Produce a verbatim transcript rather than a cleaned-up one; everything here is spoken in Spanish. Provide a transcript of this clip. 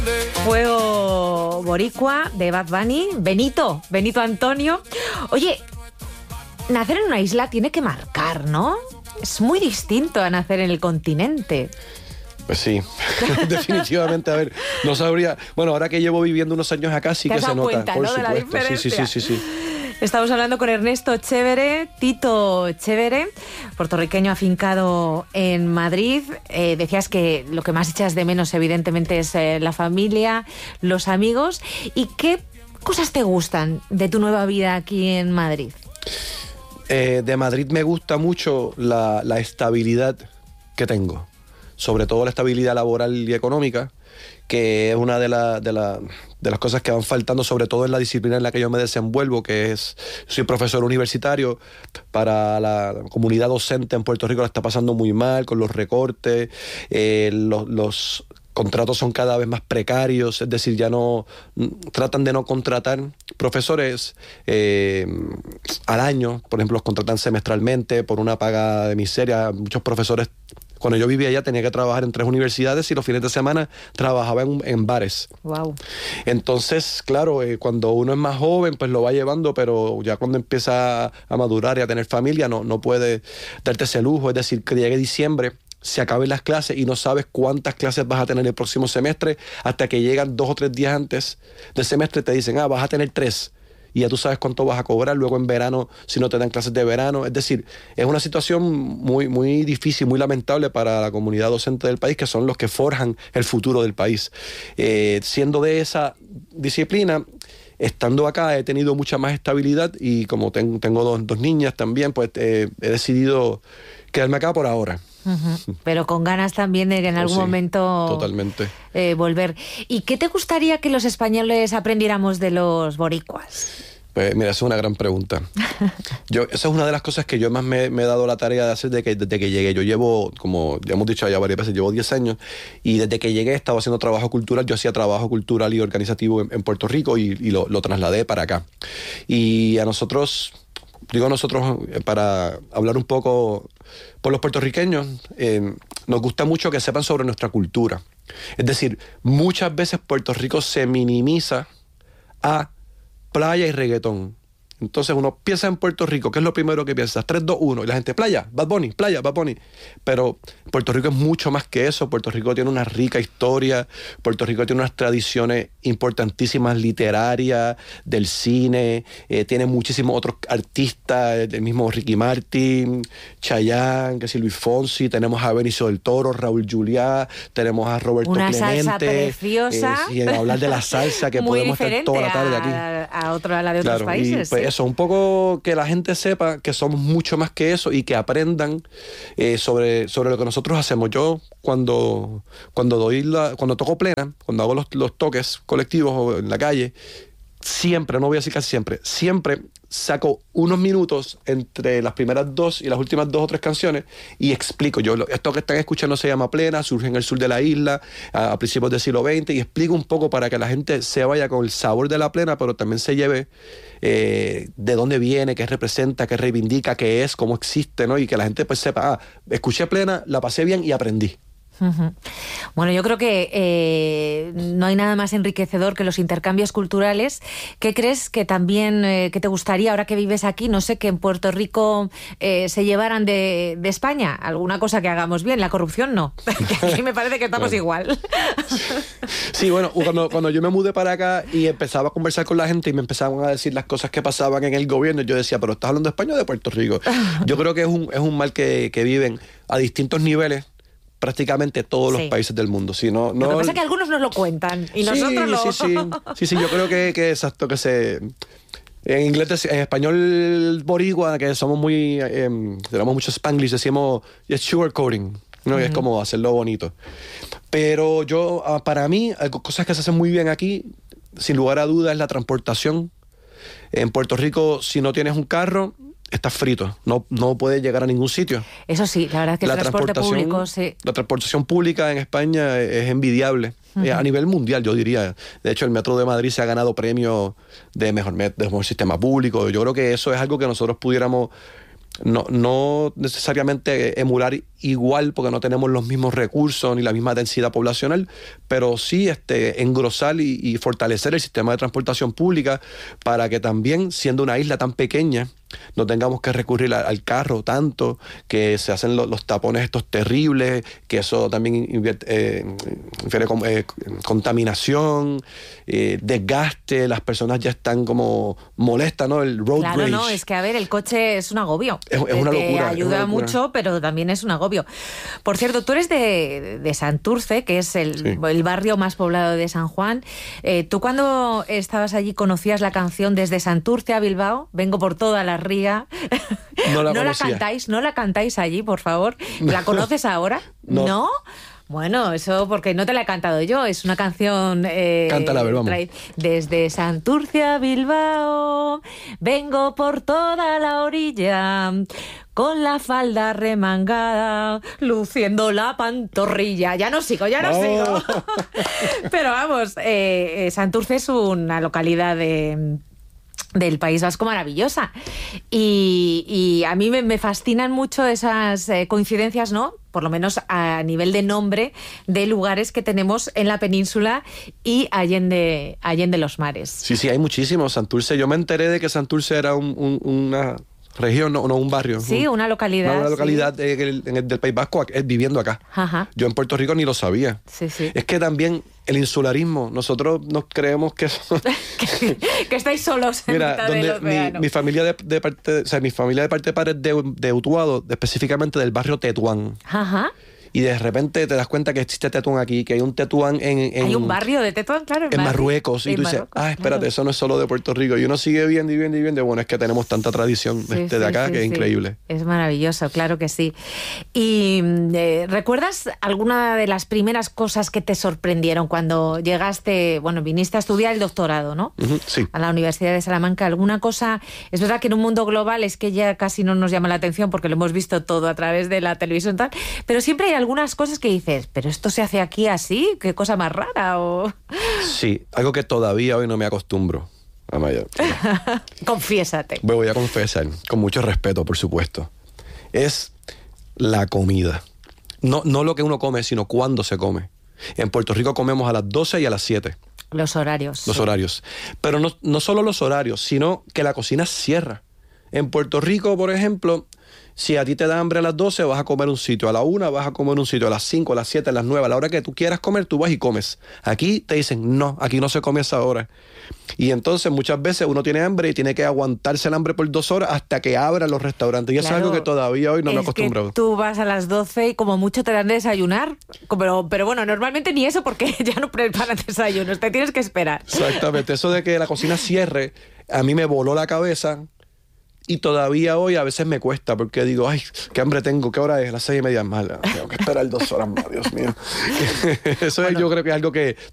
Fuego boricua de Bad Bunny, Benito, Benito Antonio. Oye, nacer en una isla tiene que marcar, ¿no? Es muy distinto a nacer en el continente. Pues sí, definitivamente, a ver, no sabría... Bueno, ahora que llevo viviendo unos años acá sí que se nota, cuenta, por ¿no? supuesto. De la diferencia. Sí, sí, sí, sí, sí. Estamos hablando con Ernesto Chévere, Tito Chévere, puertorriqueño afincado en Madrid. Eh, decías que lo que más echas de menos, evidentemente, es eh, la familia, los amigos. ¿Y qué cosas te gustan de tu nueva vida aquí en Madrid? Eh, de Madrid me gusta mucho la, la estabilidad que tengo, sobre todo la estabilidad laboral y económica, que es una de, la, de, la, de las cosas que van faltando, sobre todo en la disciplina en la que yo me desenvuelvo, que es, soy profesor universitario. Para la comunidad docente en Puerto Rico la está pasando muy mal con los recortes, eh, los, los contratos son cada vez más precarios, es decir, ya no tratan de no contratar profesores eh, al año, por ejemplo, los contratan semestralmente por una paga de miseria. Muchos profesores, cuando yo vivía allá, tenía que trabajar en tres universidades y los fines de semana trabajaba en, en bares. Wow. Entonces, claro, eh, cuando uno es más joven, pues lo va llevando, pero ya cuando empieza a madurar y a tener familia, no, no puede darte ese lujo. Es decir, que llegue diciembre, se acaben las clases y no sabes cuántas clases vas a tener el próximo semestre, hasta que llegan dos o tres días antes del semestre te dicen, ah, vas a tener tres. Y ya tú sabes cuánto vas a cobrar luego en verano si no te dan clases de verano. Es decir, es una situación muy, muy difícil, muy lamentable para la comunidad docente del país, que son los que forjan el futuro del país. Eh, siendo de esa disciplina, estando acá he tenido mucha más estabilidad y como ten, tengo dos, dos niñas también, pues eh, he decidido quedarme acá por ahora. Uh-huh. Pero con ganas también de que en algún oh, sí, momento totalmente. Eh, volver. ¿Y qué te gustaría que los españoles aprendiéramos de los boricuas? Pues mira, esa es una gran pregunta. Yo, esa es una de las cosas que yo más me, me he dado la tarea de hacer desde que, desde que llegué. Yo llevo, como ya hemos dicho ya varias veces, llevo diez años y desde que llegué he estado haciendo trabajo cultural. Yo hacía trabajo cultural y organizativo en, en Puerto Rico y, y lo, lo trasladé para acá. Y a nosotros... Digo nosotros, para hablar un poco por los puertorriqueños, eh, nos gusta mucho que sepan sobre nuestra cultura. Es decir, muchas veces Puerto Rico se minimiza a playa y reggaetón. Entonces uno piensa en Puerto Rico, ¿qué es lo primero que piensas? tres, dos, uno, y la gente, playa, Bad Bunny, playa, Bad Bunny. Pero Puerto Rico es mucho más que eso. Puerto Rico tiene una rica historia, Puerto Rico tiene unas tradiciones importantísimas literarias, del cine, eh, tiene muchísimos otros artistas, el mismo Ricky Martin, Chayanne, que es Luis Fonsi, tenemos a Benicio del Toro, Raúl Juliá, tenemos a Roberto una Clemente. Una salsa preciosa. Eh, y hablar de la salsa, que muy podemos estar toda la tarde aquí. A, a, otro, a la de otros claro, países. Y pues sí. eso, un poco que la gente sepa que somos mucho más que eso y que aprendan eh, sobre, sobre lo que nosotros hacemos. Yo cuando, cuando doy la, cuando toco plena, cuando hago los, los toques colectivos o en la calle, siempre, no voy a decir casi siempre, siempre saco unos minutos entre las primeras dos y las últimas dos o tres canciones y explico. Yo, esto que están escuchando se llama plena, surge en el sur de la isla a, a principios del siglo veinte, y explico un poco para que la gente se vaya con el sabor de la plena, pero también se lleve eh, de dónde viene, qué representa, qué reivindica, qué es, cómo existe, ¿no? Y que la gente pues sepa, ah, escuché plena, la pasé bien y aprendí. Uh-huh. Bueno, yo creo que eh, no hay nada más enriquecedor que los intercambios culturales. ¿Qué crees que también eh, que te gustaría, ahora que vives aquí, no sé, que en Puerto Rico eh, se llevaran de, de España? ¿Alguna cosa que hagamos bien? La corrupción no. Que aquí me parece que estamos bueno. igual. Sí, bueno, cuando, cuando yo me mudé para acá y empezaba a conversar con la gente y me empezaban a decir las cosas que pasaban en el gobierno, yo decía, pero ¿estás hablando de España o de Puerto Rico? Yo creo que es un, es un mal que, que viven a distintos niveles prácticamente todos sí. los países del mundo. Sí, no, no... Lo que pasa es que algunos nos lo cuentan y sí, nosotros lo... Sí, sí, sí, sí, yo creo que, que exacto, que se... En inglés, en español boricua, que somos muy... Eh, tenemos mucho Spanglish, decimos es sugarcoating, ¿no? Uh-huh. Es como hacerlo bonito. Pero yo, para mí, cosas que se hacen muy bien aquí, sin lugar a dudas, es la transportación. En Puerto Rico, si no tienes un carro, estás frito, no, no puedes llegar a ningún sitio. Eso sí, la verdad es que la el transporte público, sí. La transportación pública en España es envidiable, uh-huh. eh, a nivel mundial, yo diría. De hecho, el Metro de Madrid se ha ganado premios de mejor, de mejor sistema público. Yo creo que eso es algo que nosotros pudiéramos no, no necesariamente emular igual porque no tenemos los mismos recursos ni la misma densidad poblacional, pero sí este, engrosar y, y fortalecer el sistema de transportación pública para que también, siendo una isla tan pequeña, no tengamos que recurrir a, al carro tanto, que se hacen lo, los tapones estos terribles, que eso también invierte, eh, infiere con, eh, contaminación, eh, desgaste, las personas ya están como molestas, ¿no? El road Claro, rage. no, es que a ver, el coche es un agobio. Es, es una Te locura. ayuda es una locura. mucho, pero también es un agobio. Por cierto, tú eres de, de Santurce, que es el, Sí. el barrio más poblado de San Juan. Eh, ¿Tú cuando estabas allí conocías la canción Desde Santurce a Bilbao? Vengo por toda la ría. No la ¿No la conocía. cantáis? ¿No la cantáis allí, por favor? ¿La conoces ahora? No. ¿No? Bueno, eso porque no te la he cantado yo, es una canción... Eh, Cántala, a ver, vamos. trae- Desde Santurce a Bilbao, vengo por toda la orilla, con la falda remangada, luciendo la pantorrilla. Ya no sigo, ya no Oh. sigo. Pero vamos, eh, eh, Santurce es una localidad de... del País Vasco maravillosa. Y, y a mí me, me fascinan mucho esas eh, coincidencias, ¿no? Por lo menos a nivel de nombre de lugares que tenemos en la península y allende, allende los mares. Sí, sí, hay muchísimos. Santurce, yo me enteré de que Santurce era un, un, una región, no, no un barrio. Sí, un, una localidad. Una sí. localidad de- en el- en el del País Vasco, eh, viviendo acá. Ajá. Yo en Puerto Rico ni lo sabía. Sí, sí. Es que también el insularismo, nosotros nos creemos que... que, que estáis solos en Mira, mitad del donde mi, océano. mi familia de, de parte, o sea, mi familia de parte de padres de, de Utuado, de- específicamente del barrio Tetuán. Ajá. Y de repente te das cuenta que existe Tetuán aquí, que hay un Tetuán en, en, Hay un barrio de Tetuán, claro. en Marruecos. Y En tú dices, Marruecos, ah, espérate, claro. eso no es solo de Puerto Rico. Y uno sigue viendo y viendo y viendo. Bueno, es que tenemos tanta tradición Sí, este, sí, de acá sí, que es sí. increíble. Es maravilloso, claro que sí. ¿Y eh, recuerdas alguna de las primeras cosas que te sorprendieron cuando llegaste, bueno, viniste a estudiar el doctorado, ¿no? Ujú, sí. A la Universidad de Salamanca. ¿Alguna cosa? Es verdad que en un mundo global es que ya casi no nos llama la atención porque lo hemos visto todo a través de la televisión y tal, pero siempre hay algunas cosas que dices, ¿pero esto se hace aquí así? ¿Qué cosa más rara? O... Sí, algo que todavía hoy no me acostumbro. Amaya. Confiésate. Me voy a confesar, con mucho respeto, por supuesto. Es la comida. No, no lo que uno come, sino cuándo se come. En Puerto Rico comemos a las doce y a las siete, Los horarios. los sí. horarios. Pero no, no solo los horarios, sino que la cocina cierra. En Puerto Rico, por ejemplo, si a ti te da hambre a las doce, vas a comer un sitio. A la una vas a comer un sitio. A las cinco, a las siete, a las nueve. A la hora que tú quieras comer, tú vas y comes. Aquí te dicen, no, aquí no se come a esa hora. Y entonces muchas veces uno tiene hambre y tiene que aguantarse el hambre por dos horas hasta que abran los restaurantes. Y eso Claro, es algo que todavía hoy no me he es que acostumbrado. tú vas a las doce y como mucho te dan de desayunar. Pero, pero bueno, normalmente ni eso porque ya no preparan desayunos. Te tienes que esperar. Exactamente. Eso de que la cocina cierre, a mí me voló la cabeza. Y todavía hoy a veces me cuesta porque digo, ay, qué hambre tengo, qué hora es, las seis y media más. Tengo que esperar dos horas más, Dios mío. Eso es, yo creo que es algo que